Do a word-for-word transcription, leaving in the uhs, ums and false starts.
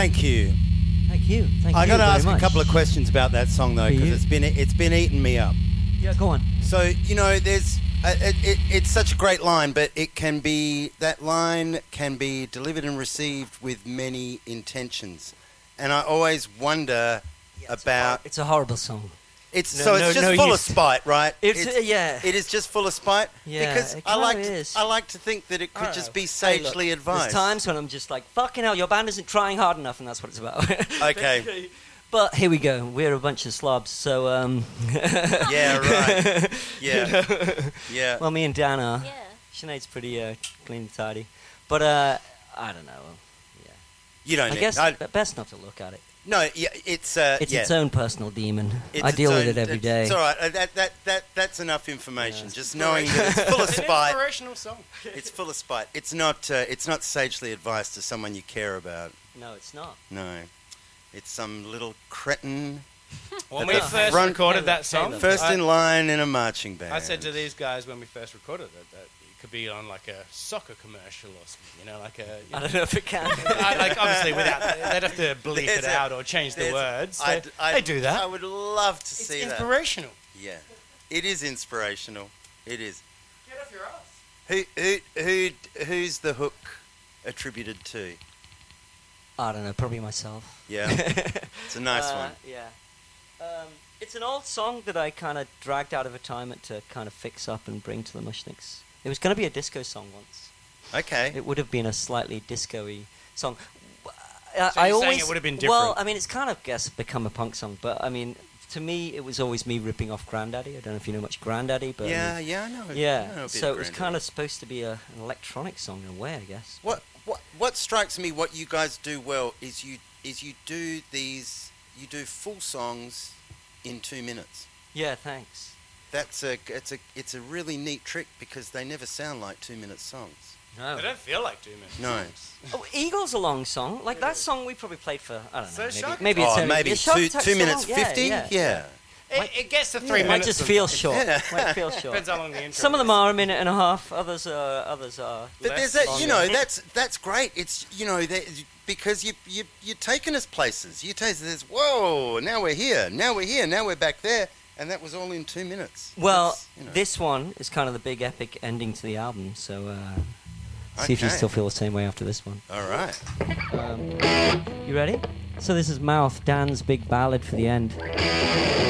Thank you. Thank you. Thank I you got to very ask much. a couple of questions about that song though, For you. because it's been it's been eating me up. Yeah, go on. So you know, there's uh, it, it, it's such a great line, but it can be that line can be delivered and received with many intentions, and I always wonder Yeah, it's about. A, it's a horrible song. It's No, so no, it's just no full use. of spite, right? It's, uh, yeah. It is just full of spite. Yeah, because it I kinda like to, is. I like to think that it could I just know. be Hey, sagely look, advised. There's times when I'm just like, fucking hell, your band isn't trying hard enough, and that's what it's about. Okay. But here we go. We're a bunch of slobs, so um. Yeah, right. Yeah, yeah. Well, me and Dan are. Yeah. Sinead's pretty uh, clean and tidy, but uh, I don't know. Yeah. You don't. I need- guess I- best not to look at it. no. Yeah, it's uh, It's yeah. its own personal demon. It's I its deal with own- it every it's- day. It's all right. Uh, That, that, that, that's enough information. Yeah. Just knowing that it's full of It's an spite. inspirational song. It's full of spite. It's not. Uh, it's not sagely advised to someone you care about. No, it's not. No, it's some little cretin When At we the first front- recorded that song, first I, in line in a marching band. I said to these guys when we first recorded it that it could be on like a soccer commercial or something, you know, like a. You I know, don't know if it can. I, like obviously without they'd have to bleep There's it a- out or change the there's- words. I'd- They, I'd- they do that. I would love to It's see that. inspirational. Yeah, it is inspirational. It is. Get off your ass. Who, who, who, who's the hook attributed to? I don't know, probably myself. Yeah, it's a nice Uh, one. Yeah. Um, it's an old song that I kind of dragged out of retirement to kind of fix up and bring to the Mushniks. It was going to be a disco song once. Okay. It would have been a slightly disco-y song. Uh, So I you're saying always, it would have been Well, different? I mean, it's kind of, guess, become a punk song, but I mean, to me, it was always me ripping off Grandaddy. I don't know if you know much Grandaddy, but I Yeah, mean, yeah, I know. yeah. I know a bit So of it was Grandaddy. kind of supposed to be a, an electronic song in a way, I guess. What what what strikes me, what you guys do well is you is you do these you do full songs in two minutes. Yeah, thanks. That's a it's a it's a really neat trick because they never sound like two minute songs. No. They don't feel like two minutes. No. Oh, Eagle's a long song. Like that song we probably played for, I don't So know, Shark maybe, maybe oh, it's only maybe yeah, Shark two Attack's two so minutes long. Yeah, fifty. yeah. Yeah. It, it gets to three It might minutes. just feel sometimes. short. Yeah. Might feel short. Depends how long the intro Some of them is. are a minute and a half. Others are. Others are. But Less there's that, you longer. know, that's that's great. It's you know that, because you you you're taking us places. You take us. Whoa! Now we're here. Now we're here. Now we're back there. And that was all in two minutes. Well, That's, you know. this one is kind of the big epic ending to the album. So uh, see if you Okay. still feel the same way after this one. All right. Um, you ready? So this is Mouth, Dan's big ballad for the end.